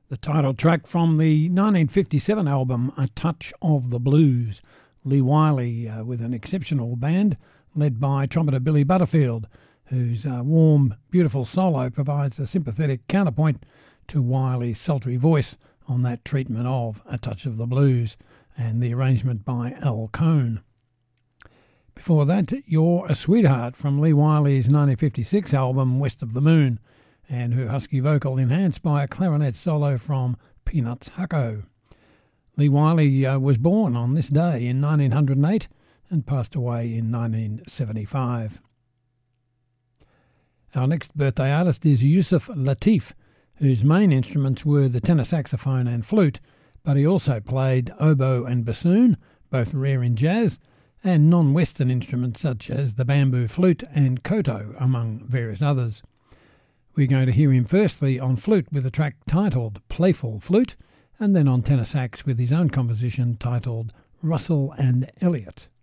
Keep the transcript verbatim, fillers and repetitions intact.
The title track from the nineteen fifty-seven album A Touch of the Blues. Lee Wiley uh, with an exceptional band led by trumpeter Billy Butterfield, whose uh, warm, beautiful solo provides a sympathetic counterpoint to Wiley's sultry voice on that treatment of A Touch of the Blues, and the arrangement by Al Cohn. Before that, You're a Sweetheart from Lee Wiley's nineteen fifty-six album West of the Moon, and her husky vocal enhanced by a clarinet solo from Peanuts Hucko. Lee Wiley uh, was born on this day in nineteen oh eight and passed away in nineteen seventy-five. Our next birthday artist is Yusuf Lateef, whose main instruments were the tenor saxophone and flute, but he also played oboe and bassoon, both rare in jazz, and non-Western instruments such as the bamboo flute and koto, among various others. We're going to hear him firstly on flute with a track titled Playful Flute, and then on tenor sax with his own composition titled Russell and Elliot.